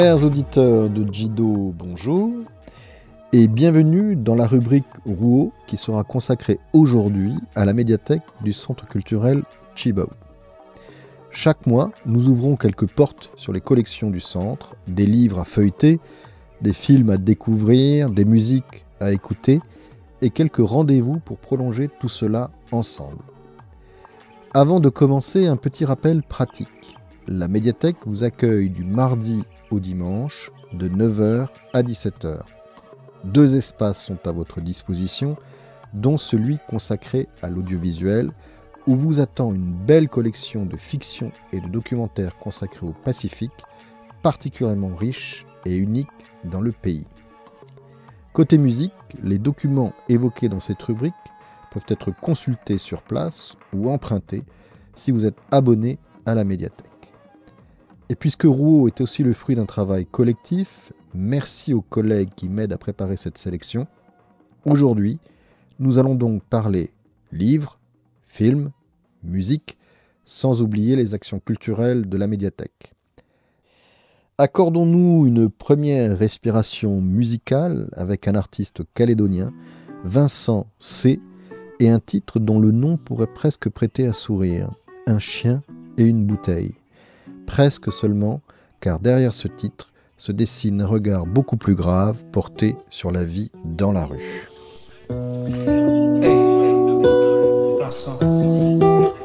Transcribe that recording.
Chers auditeurs de Jido, bonjour et bienvenue dans la rubrique Rouault qui sera consacrée aujourd'hui à la médiathèque du Centre culturel Tjibaou. Chaque mois, nous ouvrons quelques portes sur les collections du centre, des livres à feuilleter, des films à découvrir, des musiques à écouter et quelques rendez-vous pour prolonger tout cela ensemble. Avant de commencer, un petit rappel pratique. La médiathèque vous accueille du mardi au dimanche de 9h à 17h. 2 espaces sont à votre disposition, dont celui consacré à l'audiovisuel, où vous attend une belle collection de fiction et de documentaires consacrés au Pacifique, particulièrement riche et unique dans le pays. Côté musique, les documents évoqués dans cette rubrique peuvent être consultés sur place ou empruntés si vous êtes abonné à la médiathèque. Et puisque Rouault est aussi le fruit d'un travail collectif, merci aux collègues qui m'aident à préparer cette sélection. Aujourd'hui, nous allons donc parler livres, films, musique, sans oublier les actions culturelles de la médiathèque. Accordons-nous une première respiration musicale avec un artiste calédonien, Vincent C., et un titre dont le nom pourrait presque prêter à sourire, Un chien et une bouteille. Presque seulement, car derrière ce titre se dessine un regard beaucoup plus grave porté sur la vie dans la rue.